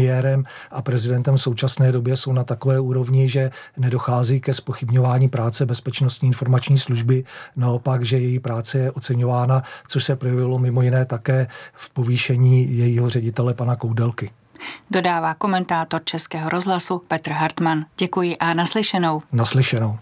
premiérem a prezidentem v současné době jsou na takové úrovni, že nedochází ke zpochybňování práce Bezpečnostní informační služby, naopak, že její práce je oceňována, což se projevilo mimo jiné také v povýšení jejího ředitele pana Koudelky. Dodává komentátor Českého rozhlasu Petr Hartmann. Děkuji a naslyšenou. Naslyšenou.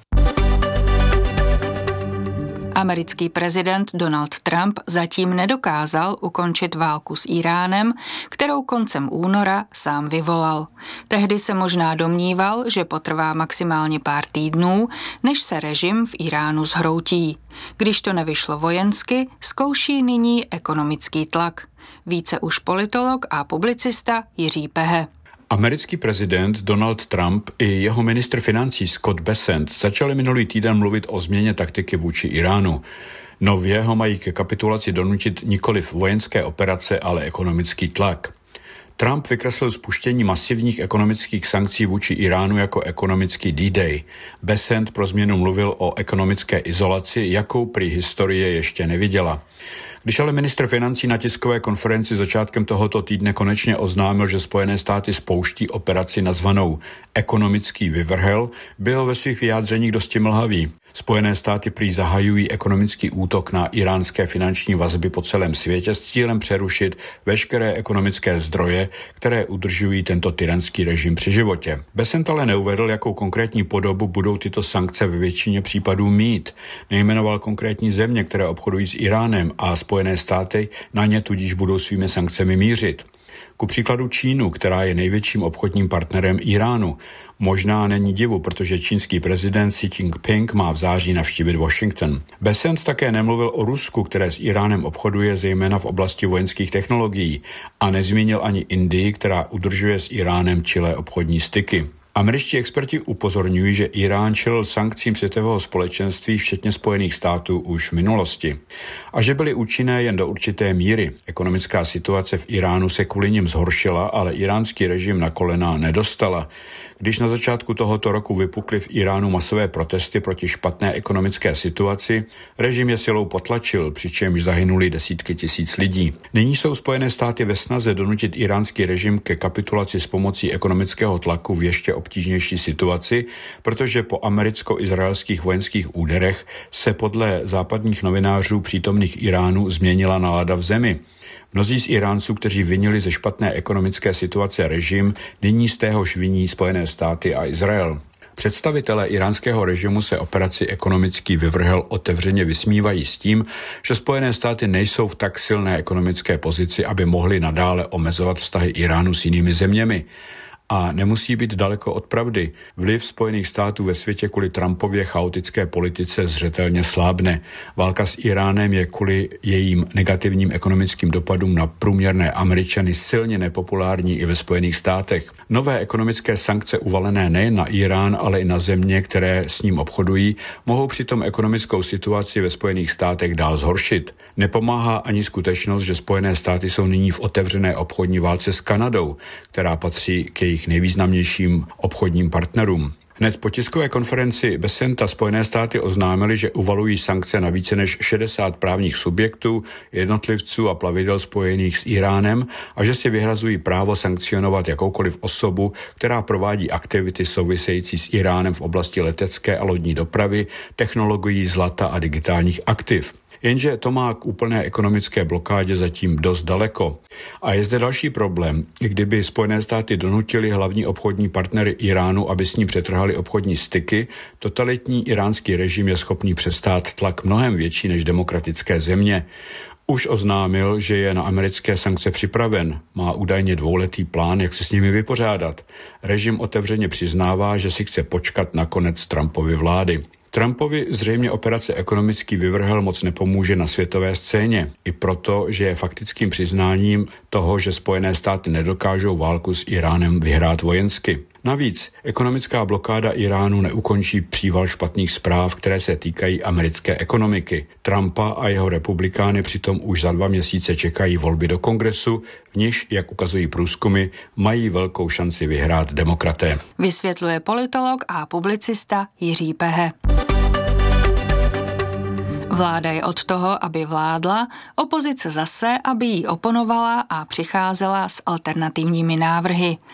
Americký prezident Donald Trump zatím nedokázal ukončit válku s Íránem, kterou koncem února sám vyvolal. Tehdy se možná domníval, že potrvá maximálně pár týdnů, než se režim v Íránu zhroutí. Když to nevyšlo vojensky, zkouší nyní ekonomický tlak. Více už politolog a publicista Jiří Pehe. Americký prezident Donald Trump i jeho ministr financí Scott Bessent začali minulý týden mluvit o změně taktiky vůči Iránu. Nově ho mají ke kapitulaci donutit nikoliv vojenské operace, ale ekonomický tlak. Trump vykreslil spuštění masivních ekonomických sankcí vůči Iránu jako ekonomický D-Day. Bessent pro změnu mluvil o ekonomické izolaci, jakou prý historie ještě neviděla. Když ale ministr financí na tiskové konferenci začátkem tohoto týdne konečně oznámil, že Spojené státy spouští operaci nazvanou ekonomický vyvrhel, byl ve svých vyjádřeních dosti mlhavý. Spojené státy prý zahajují ekonomický útok na iránské finanční vazby po celém světě s cílem přerušit veškeré ekonomické zdroje, které udržují tento tyranský režim při životě. Bessent ale neuvedl, jakou konkrétní podobu budou tyto sankce ve většině případů mít. Nejmenoval konkrétní země, které obchodují s Iránem, a Spojené státy na ně tudíž budou svými sankcemi mířit. Ku příkladu Čínu, která je největším obchodním partnerem Iránu. Možná není divu, protože čínský prezident Xi Jinping má v září navštívit Washington. Bessent také nemluvil o Rusku, které s Iránem obchoduje zejména v oblasti vojenských technologií, a nezmínil ani Indii, která udržuje s Iránem čilé obchodní styky. Američtí experti upozorňují, že Irán čelil sankcím světového společenství včetně Spojených států už v minulosti a že byly účinné jen do určité míry. Ekonomická situace v Iránu se kvůli nim zhoršila, ale iránský režim na kolena nedostala. Když na začátku tohoto roku vypukly v Iránu masové protesty proti špatné ekonomické situaci, režim je silou potlačil, přičemž zahynuli desítky tisíc lidí. Nyní jsou Spojené státy ve snaze donutit iránský režim ke kapitulaci s pomocí ekonomického tlaku v ještě obtížnější situaci, protože po americko-izraelských vojenských úderech se podle západních novinářů přítomných Iránu změnila nálada v zemi. Mnozí z Iránců, kteří vinili ze špatné ekonomické situace režim, nyní z téhož viní Spojené státy a Izrael. Představitelé iránského režimu se operaci ekonomický vyvrhel otevřeně vysmívají s tím, že Spojené státy nejsou v tak silné ekonomické pozici, aby mohly nadále omezovat vztahy Iránu s jinými zeměmi. A nemusí být daleko od pravdy. Vliv Spojených států ve světě kvůli Trumpově chaotické politice zřetelně slábne. Válka s Iránem je kvůli jejím negativním ekonomickým dopadům na průměrné Američany silně nepopulární i ve Spojených státech. Nové ekonomické sankce uvalené nejen na Irán, ale i na země, které s ním obchodují, mohou přitom ekonomickou situaci ve Spojených státech dál zhoršit. Nepomáhá ani skutečnost, že Spojené státy jsou nyní v otevřené obchodní válce s Kanadou, která patří k jejich nejvýznamnějším obchodním partnerům. Hned po tiskové konferenci Bessenta Spojené státy oznámily, že uvalují sankce na více než 60 právních subjektů, jednotlivců a plavidel spojených s Iránem a že si vyhrazují právo sankcionovat jakoukoliv osobu, která provádí aktivity související s Iránem v oblasti letecké a lodní dopravy, technologií, zlata a digitálních aktiv. Jenže to má k úplné ekonomické blokádě zatím dost daleko. A je zde další problém. Kdyby Spojené státy donutili hlavní obchodní partnery Iránu, aby s ním přetrhali obchodní styky, totalitní iránský režim je schopný přestát tlak mnohem větší než demokratické země. Už oznámil, že je na americké sankce připraven. Má údajně 2letý plán, jak se s nimi vypořádat. Režim otevřeně přiznává, že si chce počkat na konec Trumpovy vlády. Trumpovi zřejmě operace ekonomický vyvrhel moc nepomůže na světové scéně. I proto, že je faktickým přiznáním toho, že Spojené státy nedokážou válku s Iránem vyhrát vojensky. Navíc ekonomická blokáda Iránu neukončí příval špatných zpráv, které se týkají americké ekonomiky. Trumpa a jeho republikány přitom už za 2 měsíce čekají volby do kongresu, v níž, jak ukazují průzkumy, mají velkou šanci vyhrát demokraté. Vysvětluje politolog a publicista Jiří Pehe. Vláda je od toho, aby vládla, opozice zase, aby jí oponovala a přicházela s alternativními návrhy.